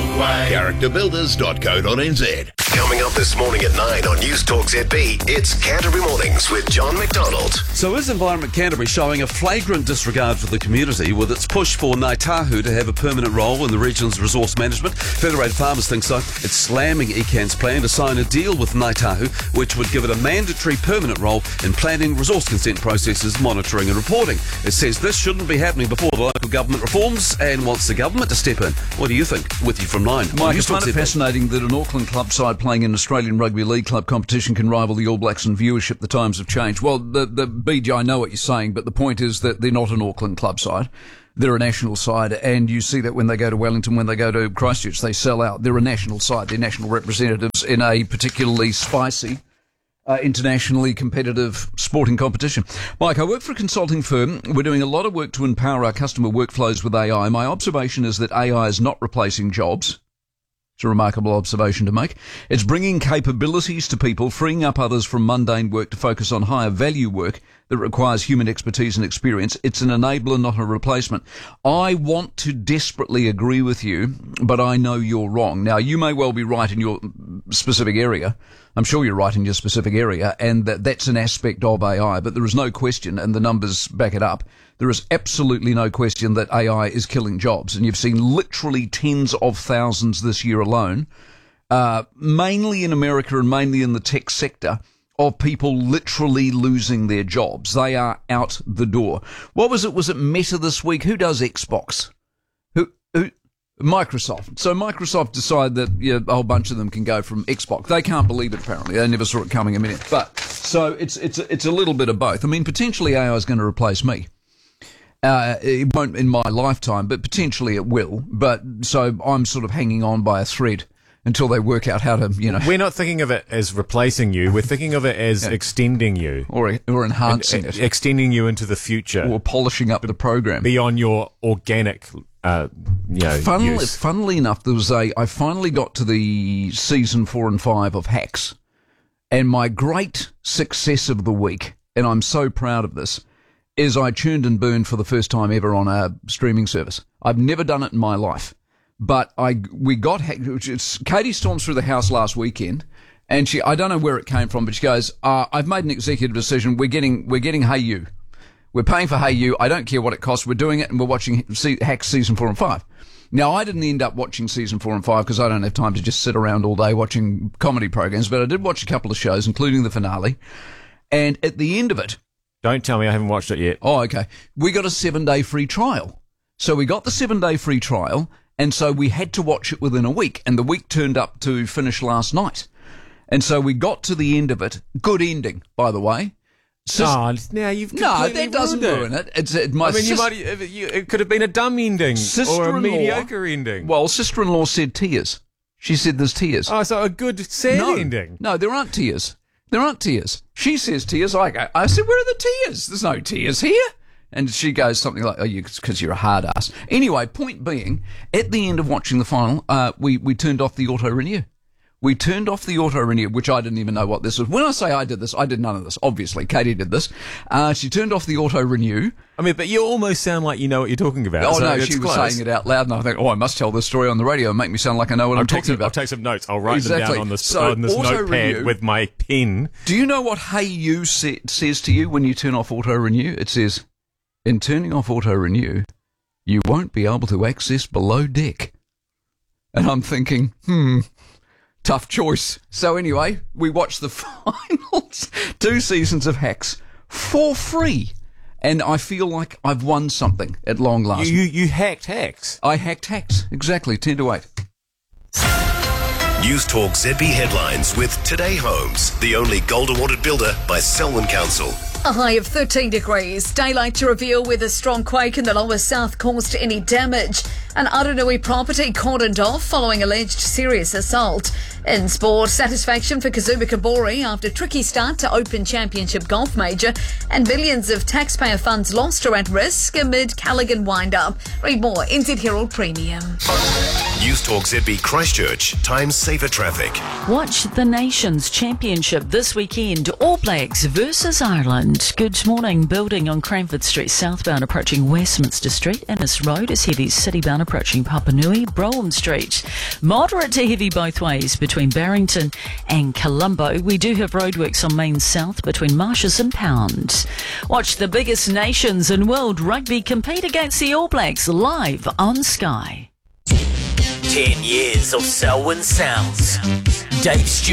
Characterbuilders.co.nz. Coming up this morning at 9 on News Talk ZB, it's Canterbury Mornings with John McDonald. So is Environment Canterbury showing a flagrant disregard for the community with its push for Ngāi Tahu to have a permanent role in the region's resource management? Federated Farmers think so. It's slamming ECAN's plan to sign a deal with Ngāi Tahu, which would give it a mandatory permanent role in planning, resource consent processes, monitoring and reporting. It says this shouldn't be happening before the local government reforms and wants the government to step in. What do you think? With you from 9. Mike, I find it fascinating that an Auckland club side playing in Australian Rugby League club competition can rival the All Blacks in viewership. The times have changed. Well, the BJ, I know what you're saying, but the point is that they're not an Auckland club side. They're a national side, and you see that when they go to Wellington, when they go to Christchurch, they sell out. They're a national side. They're national representatives in a particularly spicy, internationally competitive sporting competition. Mike, I work for a consulting firm. We're doing a lot of work to empower our customer workflows with AI. My observation is that AI is not replacing jobs. It's a remarkable observation to make. It's bringing capabilities to people, freeing up others from mundane work to focus on higher value work that requires human expertise and experience. It's an enabler, not a replacement. I want to desperately agree with you, but I know you're wrong. Now, you may well be right in your specific area. I'm sure you're right in your specific area, and that's an aspect of AI, but there is no question, and the numbers back it up, there is absolutely no question that AI is killing jobs. And you've seen literally tens of thousands this year alone, mainly in America and mainly in the tech sector, of people literally losing their jobs. They are out the door. What was it? Was it Meta this week? Who does Xbox? Who? Microsoft. So Microsoft decided that a whole bunch of them can go from Xbox. They can't believe it, apparently. They never saw it coming a minute. But so it's a little bit of both. I mean, potentially AI is going to replace me. It won't in my lifetime, but potentially it will. But so I'm sort of hanging on by a thread until they work out how to, We're not thinking of it as replacing you. We're thinking of it as extending you. Or enhancing it. Extending you into the future. Or polishing up the program. Beyond your organic, use. Funnily enough, I finally got to the season 4 and 5 of Hacks. And my great success of the week, and I'm so proud of this, is I churned and burned for the first time ever on a streaming service. I've never done it in my life. But we got hacked. Katie storms through the house last weekend, and I don't know where it came from, but she goes, I've made an executive decision. We're getting Hey You. We're paying for Hey You. I don't care what it costs. We're doing it, and we're watching Hacks season 4 and 5. Now, I didn't end up watching season 4 and 5 because I don't have time to just sit around all day watching comedy programs, but I did watch a couple of shows, including the finale. And at the end of it... Don't tell me I haven't watched it yet. Oh, okay. We got a 7-day free trial. So we got the 7-day free trial, and so we had to watch it within a week, and the week turned up to finish last night. And so we got to the end of it. Good ending, by the way. Now you've completely that doesn't ruin it. It could have been a dumb ending or a mediocre ending. Well, sister-in-law said tears. She said there's tears. Oh, so a good sad ending. No, there aren't tears. There aren't tears. She says tears. I said, where are the tears? There's no tears here. And she goes something like, because you're a hard ass. Anyway, point being, at the end of watching the final, we turned off the auto-renew. We turned off the auto-renew, which I didn't even know what this was. When I say I did this, I did none of this. Obviously, Katie did this. She turned off the auto-renew. I mean, but you almost sound like you know what you're talking about. Oh, so no, she was saying it out loud, and I think, I must tell this story on the radio and make me sound like I know what I'm talking about. I'll take some notes. I'll write them down on this notepad with my pen. Do you know what Hey You says to you when you turn off auto-renew? It says, in turning off auto-renew, you won't be able to access below deck. And I'm thinking, tough choice. So anyway, we watched the finals 2 seasons of Hacks for free. And I feel like I've won something at long last. You hacked Hacks? I hacked Hacks. Exactly, 10 to 8. News Talk ZB headlines with Today Homes, the only gold awarded builder by Selwyn Council. A high of 13 degrees. Daylight to reveal whether a strong quake in the lower south caused any damage. An Aranui property cordoned off following alleged serious assault. In sport, satisfaction for Kazuma Kabori after tricky start to Open Championship golf major, and billions of taxpayer funds lost are at risk amid Callaghan wind-up. Read more, NZ Herald Premium. News Talk ZB Christchurch, times safer traffic. Watch the Nations Championship this weekend, All Blacks versus Ireland. Good morning. Building on Cranford Street southbound approaching Westminster Street. Ennis Road is heavy citybound southbound approaching Papanui, Brougham Street. Moderate to heavy both ways between Barrington and Colombo. We do have roadworks on Main South between Marshes and Pound. Watch the biggest nations in world rugby compete against the All Blacks live on Sky. 10 years of Selwyn Sounds. Dave Stewart.